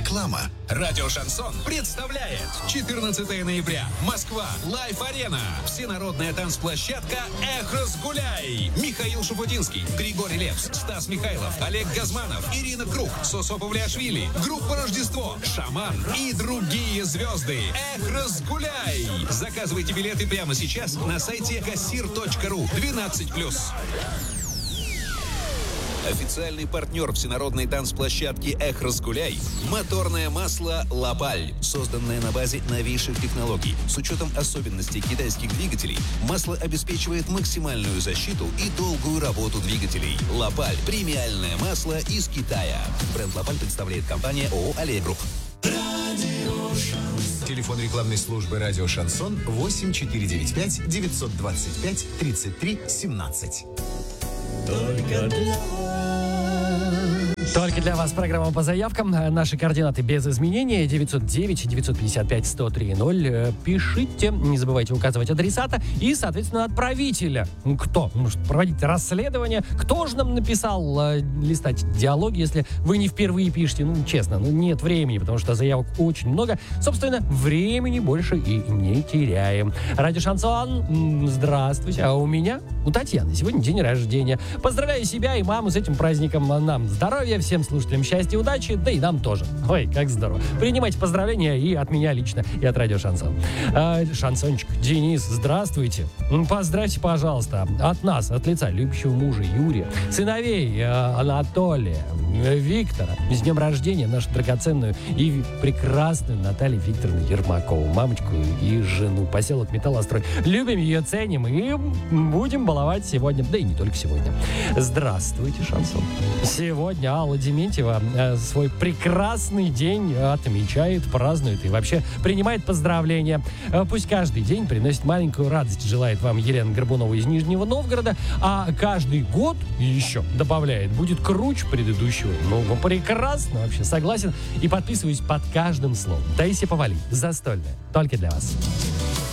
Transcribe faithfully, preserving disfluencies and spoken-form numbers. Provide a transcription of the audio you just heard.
Реклама. Радио «Шансон» представляет четырнадцатого ноября. Москва. Лайф-арена. Всенародная танцплощадка «Эх, разгуляй». Михаил Шуфутинский, Григорий Лепс, Стас Михайлов, Олег Газманов, Ирина Круг, Сосо Павлиашвили, группа «Рождество», «Шаман» и другие звезды. «Эх, разгуляй». Заказывайте билеты прямо сейчас на сайте кассир точка ру. двенадцать плюс. Официальный партнер всенародной танцплощадки «Эх, разгуляй» – моторное масло «Лапаль», созданное на базе новейших технологий. С учетом особенностей китайских двигателей, масло обеспечивает максимальную защиту и долгую работу двигателей. «Лапаль» – премиальное масло из Китая. Бренд «Лапаль» представляет компания ООО «Аллея Групп». Телефон рекламной службы «Радио Шансон» восемь четыре девять пять девятьсот двадцать пять тридцать три семнадцать. Только для Только для вас программа по заявкам. Наши координаты без изменения. девятьсот девять девятьсот пятьдесят пять сто три ноль. Пишите. Не забывайте указывать адресата и, соответственно, отправителя. Кто? Ну, проводить расследование. Кто же нам написал э, листать диалоги, если вы не впервые пишете? Ну, честно, ну, нет времени, потому что заявок очень много. Собственно, времени больше и не теряем. Радио «Шансон». Здравствуйте. А у меня, у Татьяны, сегодня день рождения. Поздравляю себя и маму с этим праздником. Нам здоровья, всем слушателям счастья, удачи, да и нам тоже. Ой, как здорово. Принимайте поздравления и от меня лично, и от радио «Шансон». А, шансончик, Денис, здравствуйте. Поздравьте, пожалуйста, от нас, от лица любящего мужа Юрия, сыновей Анатолия, Виктора. С днем рождения нашу драгоценную и прекрасную Наталью Викторовну Ермакову, мамочку и жену. Поселок Металлострой. Любим ее, ценим и будем баловать сегодня. Да и не только сегодня. Здравствуйте, шансон. Сегодня Алла Дементьева э, свой прекрасный день отмечает, празднует и вообще принимает поздравления. Э, пусть каждый день приносит маленькую радость, желает вам Елена Горбунова из Нижнего Новгорода, а каждый год еще добавляет, будет круче предыдущего. Ну, ну прекрасно вообще, согласен и подписываюсь под каждым словом. Таисия Повалий, застольная, только для вас.